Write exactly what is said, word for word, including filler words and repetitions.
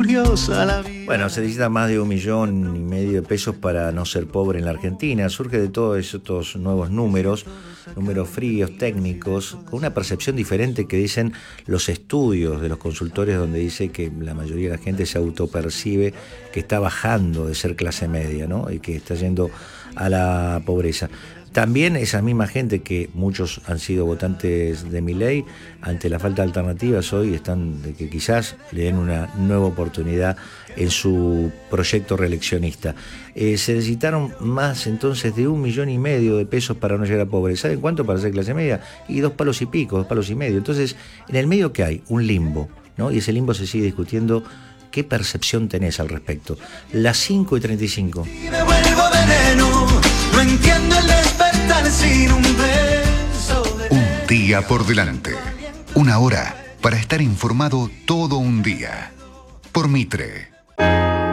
curiosa la vida. Bueno, se necesita más de un millón y medio de pesos para no ser pobre en la Argentina. Surge de todos estos nuevos números, números fríos, técnicos, con una percepción diferente que dicen los estudios de los consultores, donde dice que la mayoría de la gente se autopercibe que está bajando de ser clase media, ¿no? Y que está yendo a la pobreza. También esa misma gente, que muchos han sido votantes de Milei, ante la falta de alternativas hoy están de que quizás le den una nueva oportunidad en su proyecto reeleccionista. Eh, se necesitaron más entonces de un millón y medio de pesos para no llegar a pobre. ¿Saben cuánto para ser clase media? Y dos palos y pico, dos palos y medio. Entonces, en el medio, ¿qué hay? Un limbo, ¿no? Y ese limbo se sigue discutiendo. ¿Qué percepción tenés al respecto? Las cinco y treinta y cinco. Y me vuelvo veneno, no entiendo el despertar sin un beso de... Un día por delante. Una hora para estar informado todo un día. Por Mitre.